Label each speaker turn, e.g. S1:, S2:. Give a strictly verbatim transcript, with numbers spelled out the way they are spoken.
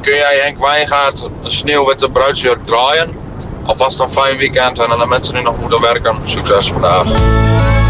S1: kun jij Henk Wijngaard een sneeuwwitte bruidsjurk draaien? Alvast een fijn weekend en aan de mensen die nog moeten werken, succes vandaag.